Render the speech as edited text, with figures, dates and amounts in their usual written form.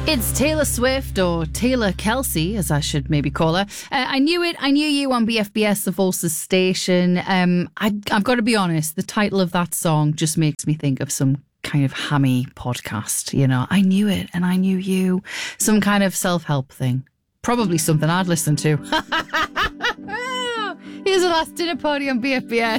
It's Taylor Swift, or Taylor Kelsey, as I should maybe call her. I Knew It, I Knew You on BFBS, the Forces station. I've got to be honest, the title of that song just makes me think of some kind of hammy podcast, you know. I knew it and I knew you. Some kind of self-help thing. Probably something I'd listen to. Here's the Last Dinner Party on BFBS.